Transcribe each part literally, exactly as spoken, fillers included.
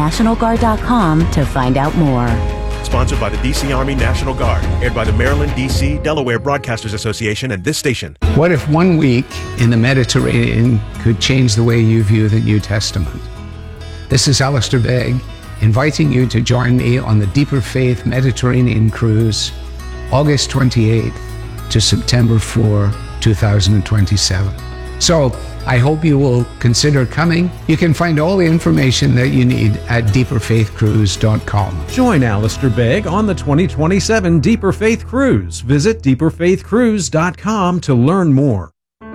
national guard dot com to find out more. Sponsored by the D C Army National Guard. Aired by the Maryland, D C, Delaware Broadcasters Association and this station. What if one week in the Mediterranean could change the way you view the New Testament? This is Alistair Begg, inviting you to join me on the Deeper Faith Mediterranean Cruise, August twenty-eighth to September fourth, two thousand twenty-seven. So, I hope you will consider coming. You can find all the information that you need at deeper faith cruise dot com. Join Alistair Begg on the twenty twenty-seven Deeper Faith Cruise. Visit deeper faith cruise dot com to learn more.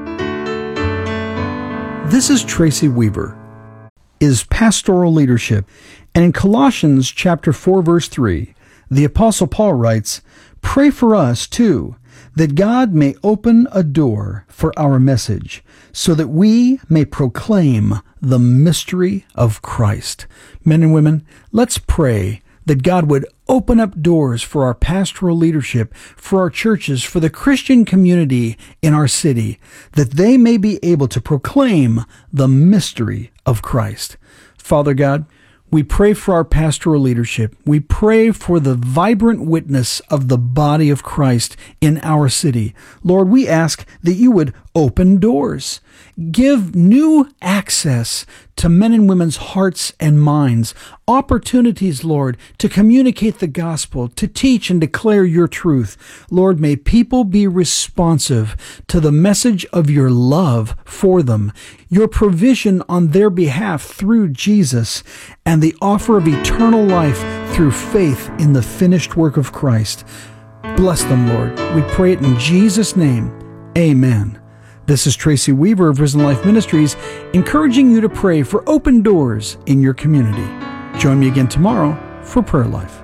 This is Tracy Weaver. Is pastoral leadership. And in Colossians chapter four, verse three, the Apostle Paul writes, "Pray for us, too, that God may open a door for our message, so that we may proclaim the mystery of Christ." Men and women, let's pray that God would open up doors for our pastoral leadership, for our churches, for the Christian community in our city, that they may be able to proclaim the mystery of Christ. Father God, we pray for our pastoral leadership. We pray for the vibrant witness of the body of Christ in our city. Lord, we ask that you would open doors. Give new access to men and women's hearts and minds. Opportunities, Lord, to communicate the gospel, to teach and declare your truth. Lord, may people be responsive to the message of your love for them, your provision on their behalf through Jesus, and the offer of eternal life through faith in the finished work of Christ. Bless them, Lord. We pray it in Jesus' name. Amen. This is Tracy Weaver of Risen Life Ministries, encouraging you to pray for open doors in your community. Join me again tomorrow for Prayer Life.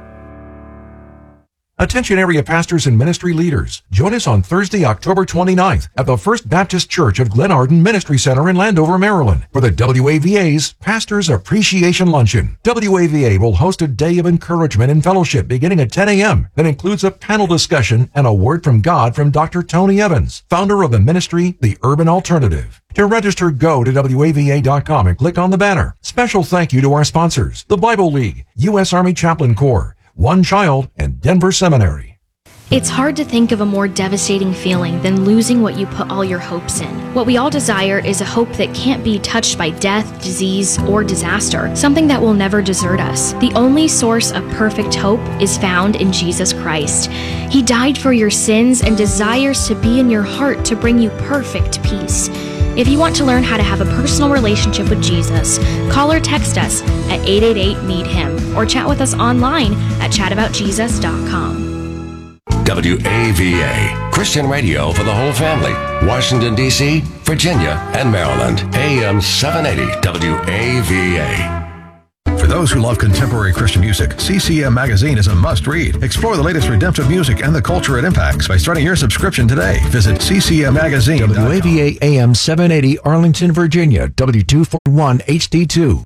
Attention area pastors and ministry leaders. Join us on Thursday, October twenty-ninth at the First Baptist Church of Glenarden Ministry Center in Landover, Maryland for the W A V A's Pastors Appreciation Luncheon. W A V A will host a day of encouragement and fellowship beginning at ten a.m. that includes a panel discussion and a word from God from Doctor Tony Evans, founder of the ministry, The Urban Alternative. To register, go to W A V A dot com and click on the banner. Special thank you to our sponsors, the Bible League, U S Army Chaplain Corps, One Child, and Denver Seminary. It's hard to think of a more devastating feeling than losing what you put all your hopes in. What we all desire is a hope that can't be touched by death, disease, or disaster, something that will never desert us. The only source of perfect hope is found in Jesus Christ. He died for your sins and desires to be in your heart to bring you perfect peace. If you want to learn how to have a personal relationship with Jesus, call or text us at eight eight eight, need him or chat with us online at chat about jesus dot com. W A V A, Christian radio for the whole family. Washington, D C, Virginia, and Maryland. A M seven eighty W A V A. For those who love contemporary Christian music, C C M Magazine is a must-read. Explore the latest redemptive music and the culture it impacts by starting your subscription today. Visit C C M magazine dot com. W A V A A M seven eighty, Arlington, Virginia, W two forty-one H D two.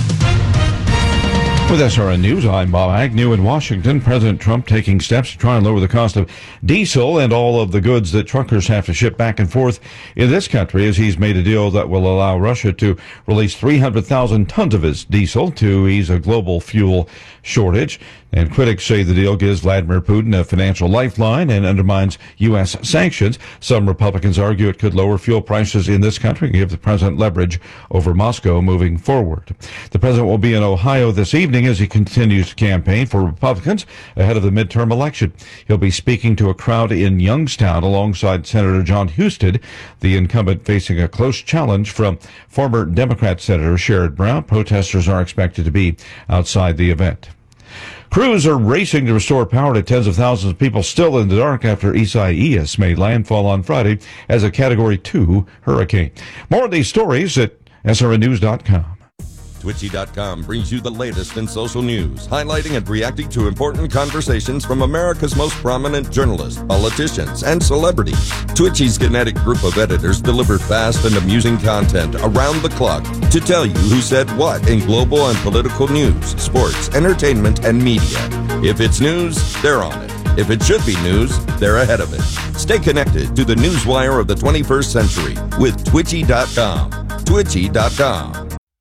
With S R N News, I'm Bob Agnew in Washington. President Trump taking steps to try and lower the cost of diesel and all of the goods that truckers have to ship back and forth in this country, as he's made a deal that will allow Russia to release three hundred thousand tons of its diesel to ease a global fuel shortage. And critics say the deal gives Vladimir Putin a financial lifeline and undermines U S sanctions. Some Republicans argue it could lower fuel prices in this country and give the president leverage over Moscow moving forward. The president will be in Ohio this evening as he continues to campaign for Republicans ahead of the midterm election. He'll be speaking to a crowd in Youngstown alongside Senator John Husted, the incumbent facing a close challenge from former Democrat Senator Sherrod Brown. Protesters are expected to be outside the event. Crews are racing to restore power to tens of thousands of people still in the dark after Isaias made landfall on Friday as a Category two hurricane. More of these stories at S R N news dot com. Twitchy dot com brings you the latest in social news, highlighting and reacting to important conversations from America's most prominent journalists, politicians, and celebrities. Twitchy's kinetic group of editors deliver fast and amusing content around the clock to tell you who said what in global and political news, sports, entertainment, and media. If it's news, they're on it. If it should be news, they're ahead of it. Stay connected to the newswire of the twenty-first century with Twitchy dot com. Twitchy dot com.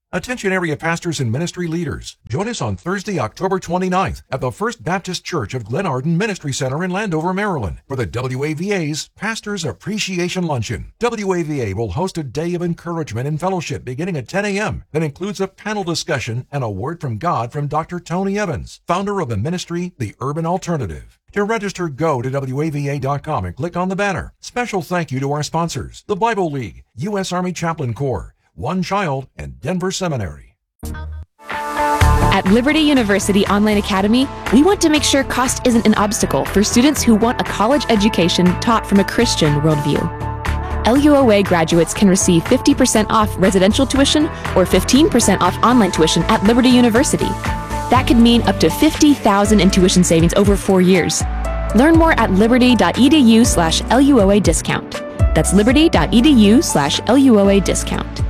Attention area pastors and ministry leaders. Join us on Thursday, October twenty-ninth at the First Baptist Church of Glenarden Ministry Center in Landover, Maryland for the W A V A's Pastors Appreciation Luncheon. W A V A will host a day of encouragement and fellowship beginning at ten a.m. that includes a panel discussion and a word from God from Doctor Tony Evans, founder of the ministry, The Urban Alternative. To register, go to W A V A dot com and click on the banner. Special thank you to our sponsors, the Bible League, U S Army Chaplain Corps, One Child, and Denver Seminary. At Liberty University Online Academy, we want to make sure cost isn't an obstacle for students who want a college education taught from a Christian worldview. L U O A graduates can receive fifty percent off residential tuition or fifteen percent off online tuition at Liberty University. That could mean up to fifty thousand dollars in tuition savings over four years. Learn more at liberty.edu slash LUOA discount. That's liberty.edu slash LUOA discount.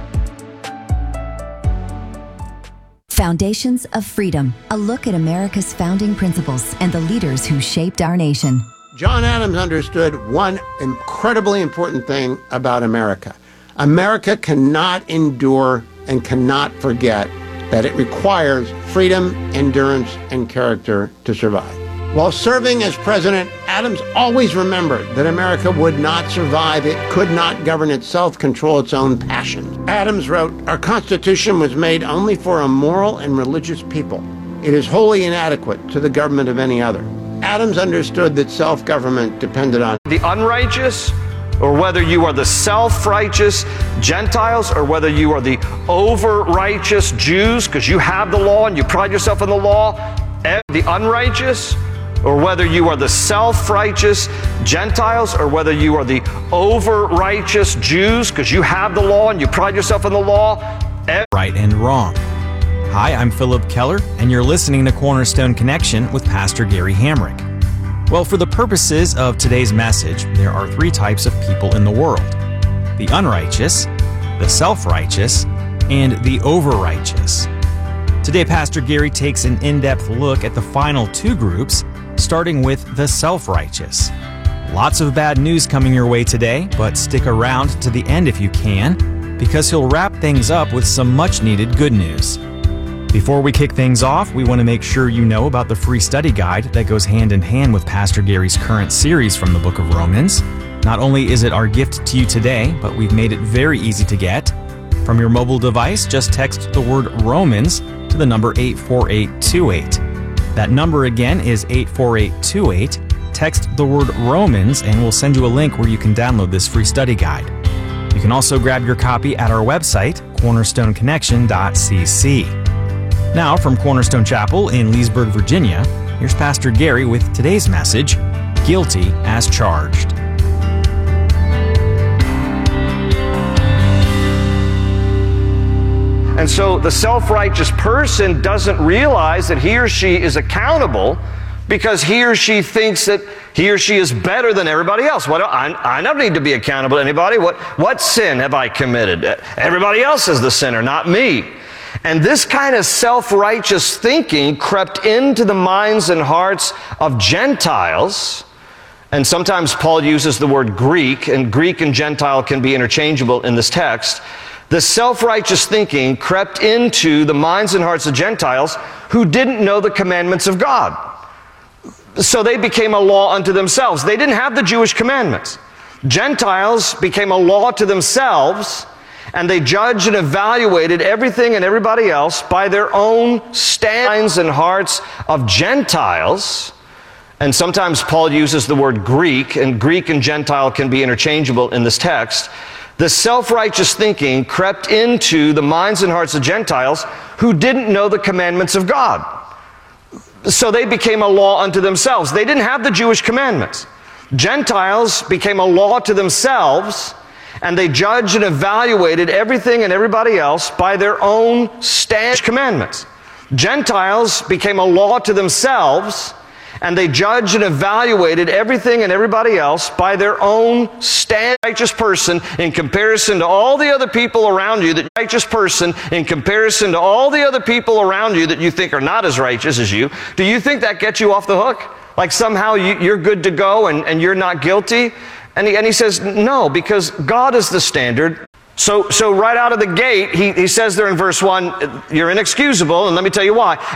Foundations of Freedom, a look at America's founding principles and the leaders who shaped our nation. John Adams understood one incredibly important thing about America. America cannot endure and cannot forget that it requires freedom, endurance, and character to survive. While serving as president, Adams always remembered that America would not survive. It could not govern itself, control its own passions. Adams wrote, "Our Constitution was made only for a moral and religious people. It is wholly inadequate to the government of any other." Adams understood that self-government depended on the unrighteous, or whether you are the self-righteous Gentiles, or whether you are the over-righteous Jews, because you have the law and you pride yourself in the law, the unrighteous, or whether you are the self-righteous Gentiles, or whether you are the over-righteous Jews, because you have the law and you pride yourself in the law. Right and wrong. Hi, I'm Philip Keller, and you're listening to Cornerstone Connection with Pastor Gary Hamrick. Well, for the purposes of today's message, there are three types of people in the world: the unrighteous, the self-righteous, and the over-righteous. Today, Pastor Gary takes an in-depth look at the final two groups, starting with the self-righteous. Lots of bad news coming your way today, but stick around to the end if you can, because he'll wrap things up with some much-needed good news. Before we kick things off, we want to make sure you know about the free study guide that goes hand in hand with Pastor Gary's current series from the book of Romans. Not only is it our gift to you today, but we've made it very easy to get. From your mobile device, just text the word Romans to the number eight four eight two eight. That number again is eight four eight two eight. Text the word Romans and we'll send you a link where you can download this free study guide. You can also grab your copy at our website, cornerstone connection dot c c. Now, from Cornerstone Chapel in Leesburg, Virginia, here's Pastor Gary with today's message, Guilty as Charged. And so the self-righteous person doesn't realize that he or she is accountable because he or she thinks that he or she is better than everybody else. What, I, I don't need to be accountable to anybody. What, what sin have I committed? Everybody else is the sinner, not me. And this kind of self-righteous thinking crept into the minds and hearts of Gentiles. And sometimes Paul uses the word Greek, and Greek and Gentile can be interchangeable in this text. The self-righteous thinking crept into the minds and hearts of Gentiles who didn't know the commandments of God. So they became a law unto themselves. They didn't have the Jewish commandments. Gentiles became a law to themselves, and they judged and evaluated everything and everybody else by their own minds and hearts of Gentiles. And sometimes Paul uses the word Greek, and Greek and Gentile can be interchangeable in this text. The self-righteous thinking crept into the minds and hearts of Gentiles who didn't know the commandments of God. So they became a law unto themselves. They didn't have the Jewish commandments. Gentiles became a law to themselves, and they judged and evaluated everything and everybody else by their own standard commandments. Gentiles became a law to themselves, and they judged and evaluated everything and everybody else by their own standard. Righteous person in comparison to all the other people around you, that righteous person in comparison to all the other people around you that you think are not as righteous as you, do you think that gets you off the hook? Like somehow you, you're good to go and, and you're not guilty? And he, and he says, no, because God is the standard. So, so right out of the gate, he, he says there in verse one, you're inexcusable, and let me tell you why.